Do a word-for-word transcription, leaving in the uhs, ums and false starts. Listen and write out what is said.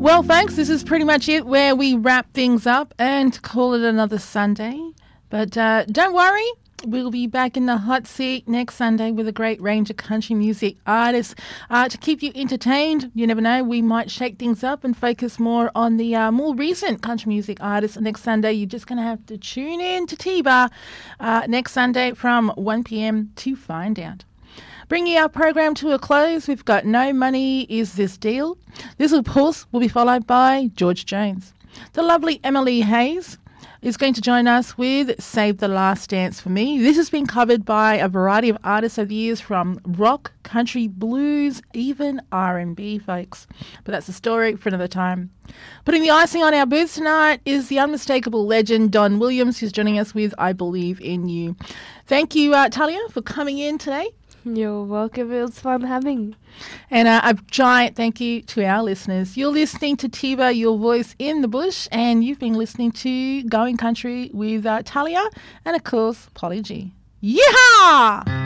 Well, folks, this is pretty much it where we wrap things up and call it another Sunday. But uh, don't worry, we'll be back in the hot seat next Sunday with a great range of country music artists uh, to keep you entertained. You never know, we might shake things up and focus more on the uh, more recent country music artists. Next Sunday, you're just going to have to tune in to T-Bar uh, next Sunday from one p.m. to find out. Bringing our program to a close, we've got No Money Is This Deal. This, of course, will be followed by George Jones. The lovely Emily Hayes is going to join us with Save the Last Dance for Me. This has been covered by a variety of artists over the years, from rock, country, blues, even R and B, folks. But that's a story for another time. Putting the icing on our boots tonight is the unmistakable legend Don Williams, who's joining us with I Believe in You. Thank you, uh, Talia, for coming in today. You're welcome. It was fun having. And uh, a giant thank you to our listeners. You're listening to T-Bar, Your Voice in the Bush, and you've been listening to Going Country with uh, Talia and, of course, Polly G. Yeehaw!